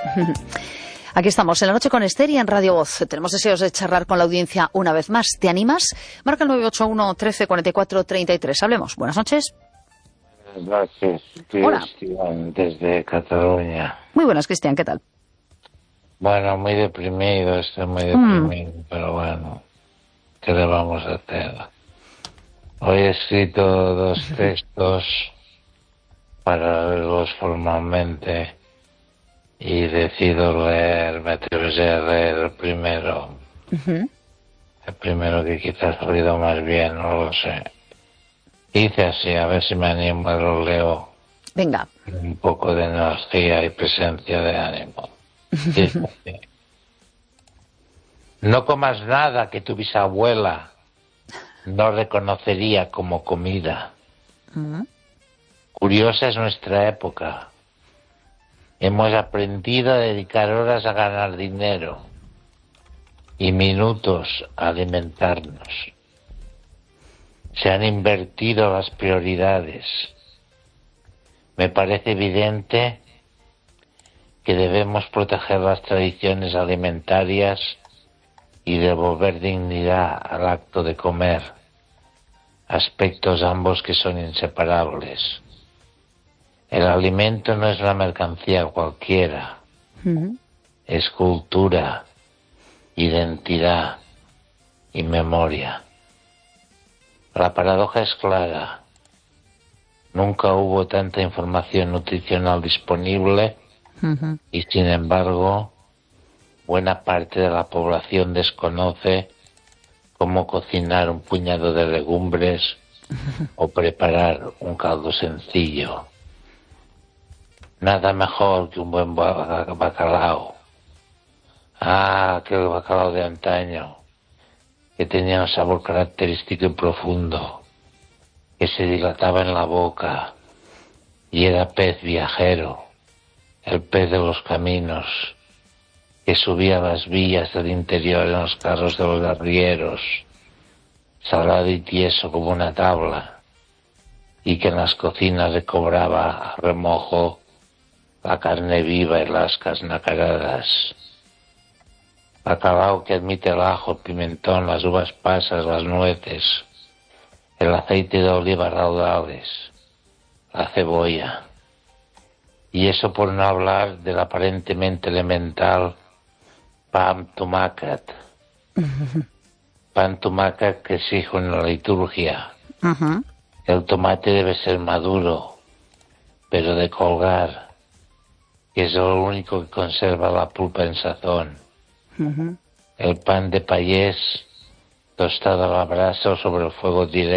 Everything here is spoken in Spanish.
Aquí estamos, en La Noche con Esther y en Radio Voz. Tenemos deseos de charlar con la audiencia una vez más. ¿Te animas? Marca el 981 13 44 33. Hablemos. Buenas noches. Buenas noches, Hola. Cristian, desde Cataluña. Muy buenas, Cristian, ¿qué tal? Bueno, muy deprimido, estoy muy deprimido, pero bueno, ¿qué le vamos a hacer? Hoy he escrito 2 textos para leerlos formalmente y decido me atreveré a leer el primero. El primero, que quizás ha salido más bien, no lo sé. Hice así, a ver si me animo, lo leo. Venga. Un poco de energía y presencia de ánimo. Dice así: no comas nada que tu bisabuela no reconocería como comida. Curiosa es nuestra época. Hemos aprendido a dedicar horas a ganar dinero y minutos a alimentarnos. Se han invertido las prioridades. Me parece evidente que debemos proteger las tradiciones alimentarias y devolver dignidad al acto de comer, aspectos ambos que son inseparables. El alimento no es una mercancía cualquiera, es cultura, identidad y memoria. La paradoja es clara. Nunca hubo tanta información nutricional disponible y, sin embargo, buena parte de la población desconoce cómo cocinar un puñado de legumbres o preparar un caldo sencillo. Nada mejor que un buen bacalao. Aquel bacalao de antaño, que tenía un sabor característico y profundo, que se dilataba en la boca y era pez viajero, el pez de los caminos, que subía las vías del interior en los carros de los arrieros, salado y tieso como una tabla, y que en las cocinas recobraba a remojo la carne viva y las casnacaradas. Bacalao que admite el ajo, el pimentón, las uvas pasas, las nueces, el aceite de oliva raudales, la cebolla. Y eso por no hablar del aparentemente elemental pan tomàquet. Pan tomàquet que exijo en la liturgia. El tomate debe ser maduro, pero de colgar, que es lo único que conserva la pulpa en sazón. El pan de payés tostado a la brasa o sobre el fuego directo